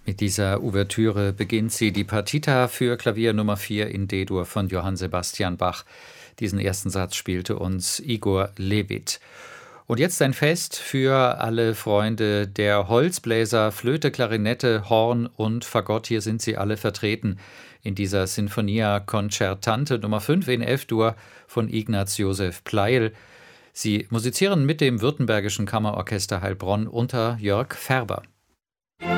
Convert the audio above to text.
Mit dieser Ouvertüre beginnt sie die Partita für Klavier Nummer 4 in D-Dur von Johann Sebastian Bach. Diesen ersten Satz spielte uns Igor Levit. Und jetzt ein Fest für alle Freunde der Holzbläser, Flöte, Klarinette, Horn und Fagott. Hier sind sie alle vertreten in dieser Sinfonia Concertante Nummer 5 in F-Dur von Ignaz Josef Pleyel. Sie musizieren mit dem Württembergischen Kammerorchester Heilbronn unter Jörg Färber.